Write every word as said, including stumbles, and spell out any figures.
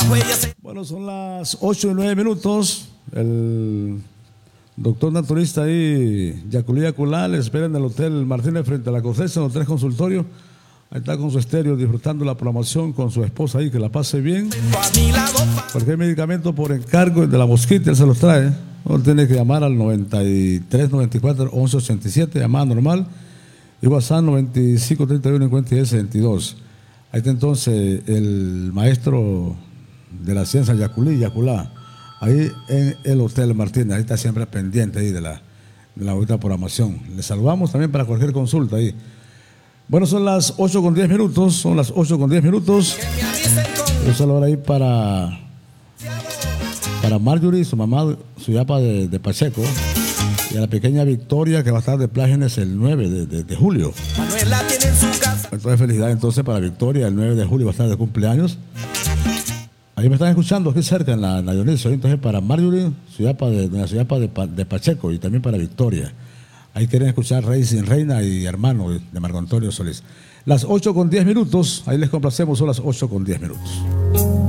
Bueno, son las ocho y nueve minutos. El doctor naturista ahí, Yaculí Yaculá, le espera en el Hotel Martínez frente a la Cosecha, en los tres consultorios. Ahí está con su estéreo disfrutando la programación con su esposa ahí, que la pase bien. Cualquier medicamento por encargo de la mosquita, él se los trae. Uno tiene que llamar al noventa y tres, noventa y cuatro, once ochenta y siete, llamada normal. Y WhatsApp noventa y cinco, treinta y uno, cincuenta y diez, setenta y dos. Ahí está entonces el maestro de la ciencia, Yaculí Yaculá, ahí en el Hotel Martínez. Ahí está siempre pendiente ahí de la, de la bonita programación. Le saludamos también para cualquier consulta ahí. Bueno, son las ocho con diez minutos, son las ocho con diez minutos. Un saludo ahí para, para Marjorie, su mamá, su yapa de, de Pacheco, y a la pequeña Victoria, que va a estar de plágenes el nueve de, de, de julio. Entonces, felicidades entonces para Victoria, el nueve de julio va a estar de cumpleaños. Ahí me están escuchando, aquí cerca en la, en la Dionisio. Entonces, para Marjorie, su yapa de, de la yapa de, de Pacheco, y también para Victoria. Ahí quieren escuchar Rey sin Reina y Hermano de Marco Antonio Solís. Las ocho con diez minutos, ahí les complacemos, son las ocho con diez minutos.